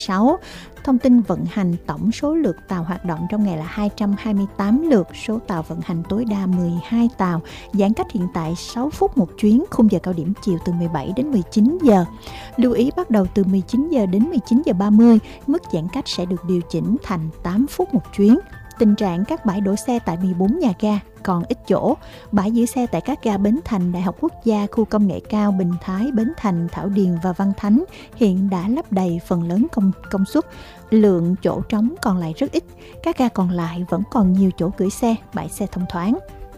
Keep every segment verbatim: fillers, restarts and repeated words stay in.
sáu. Thông tin vận hành tổng số lượt tàu hoạt động trong ngày là hai trăm hai mươi tám lượt, số tàu vận hành tối đa mười hai tàu, giãn cách hiện tại sáu phút một chuyến, khung giờ cao điểm chiều từ mười bảy đến mười chín giờ. Lưu ý bắt đầu từ mười chín giờ đến mười chín giờ ba mươi, mức giãn cách sẽ được điều chỉnh thành tám phút một chuyến. Tình trạng các bãi đổ xe tại mười bốn nhà ga còn ít chỗ. Bãi giữ xe tại các ga Bến Thành, Đại học Quốc gia, Khu công nghệ cao Bình Thái, Bến Thành, Thảo Điền và Văn Thánh hiện đã lấp đầy phần lớn công, công suất. Lượng chỗ trống còn lại rất ít. Các ga còn lại vẫn còn nhiều chỗ gửi xe, bãi xe thông thoáng.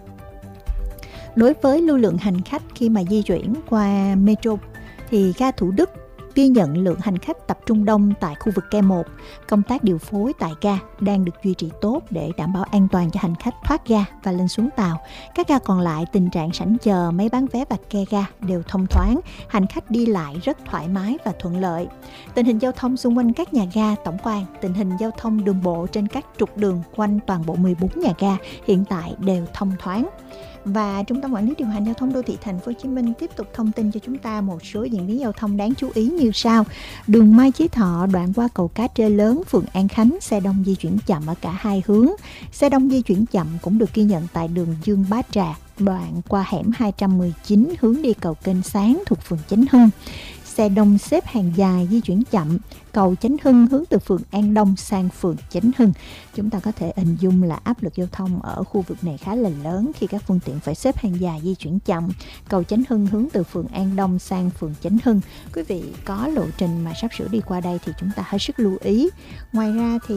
Đối với lưu lượng hành khách khi mà di chuyển qua Metro thì ga Thủ Đức ghi nhận lượng hành khách tập trung đông tại khu vực K một. Công tác điều phối tại ga đang được duy trì tốt để đảm bảo an toàn cho hành khách thoát ga và lên xuống tàu. Các ga còn lại, tình trạng sảnh chờ, máy bán vé và ke ga đều thông thoáng, hành khách đi lại rất thoải mái và thuận lợi. Tình hình giao thông xung quanh các nhà ga tổng quan, tình hình giao thông đường bộ trên các trục đường quanh toàn bộ mười bốn nhà ga hiện tại đều thông thoáng. Và Trung tâm Quản lý Điều hành Giao thông Đô thị Thành phố Hồ Chí Minh tiếp tục thông tin cho chúng ta một số diễn biến giao thông đáng chú ý như sau. Đường Mai Chí Thọ đoạn qua cầu Cá Trê Lớn, phường An Khánh, xe đông di chuyển chậm ở cả hai hướng. Xe đông di chuyển chậm cũng được ghi nhận tại đường Dương Bá Trạc, đoạn qua hẻm hai trăm mười chín hướng đi cầu Kênh Sáng thuộc phường Chánh Hưng. Xe đông xếp hàng dài di chuyển chậm, cầu Chánh Hưng hướng từ phường An Đông sang phường Chánh Hưng. Chúng ta có thể hình dung là áp lực giao thông ở khu vực này khá là lớn khi các phương tiện phải xếp hàng dài di chuyển chậm. Cầu Chánh Hưng hướng từ phường An Đông sang phường Chánh Hưng. Quý vị có lộ trình mà sắp sửa đi qua đây thì chúng ta hết sức lưu ý. Ngoài ra thì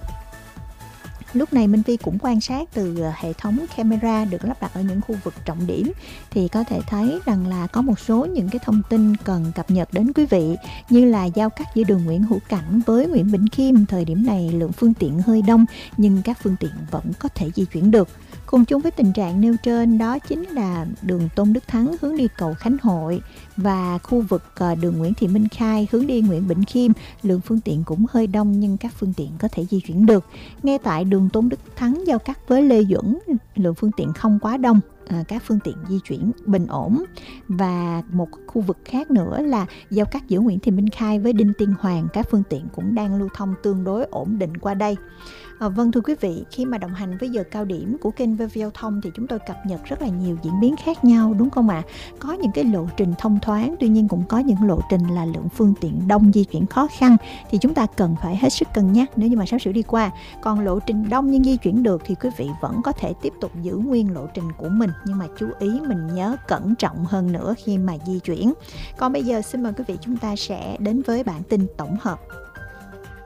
lúc này Minh Vi cũng quan sát từ hệ thống camera được lắp đặt ở những khu vực trọng điểm thì có thể thấy rằng là có một số những cái thông tin cần cập nhật đến quý vị, như là giao cắt giữa đường Nguyễn Hữu Cảnh với Nguyễn Bỉnh Khiêm. Thời điểm này lượng phương tiện hơi đông nhưng các phương tiện vẫn có thể di chuyển được. Cùng chung với tình trạng nêu trên đó chính là đường Tôn Đức Thắng hướng đi cầu Khánh Hội và khu vực đường Nguyễn Thị Minh Khai hướng đi Nguyễn Bỉnh Khiêm. Lượng phương tiện cũng hơi đông nhưng các phương tiện có thể di chuyển được. Ngay tại đường Tôn Đức Thắng giao cắt với Lê Duẩn, lượng phương tiện không quá đông. À, các phương tiện di chuyển bình ổn. Và một khu vực khác nữa là giao cắt giữa Nguyễn Thị Minh Khai với Đinh Tiên Hoàng, các phương tiện cũng đang lưu thông tương đối ổn định qua đây. À, vâng thưa quý vị, khi mà đồng hành với giờ cao điểm của kênh vê vê Giao thông thì chúng tôi cập nhật rất là nhiều diễn biến khác nhau, đúng không ạ? À? Có những cái lộ trình thông thoáng, tuy nhiên cũng có những lộ trình là lượng phương tiện đông, di chuyển khó khăn thì chúng ta cần phải hết sức cân nhắc nếu như mà sắp sửa đi qua. Còn lộ trình đông nhưng di chuyển được thì quý vị vẫn có thể tiếp tục giữ nguyên lộ trình của mình, nhưng mà chú ý mình nhớ cẩn trọng hơn nữa khi mà di chuyển. Còn bây giờ xin mời quý vị chúng ta sẽ đến với bản tin tổng hợp.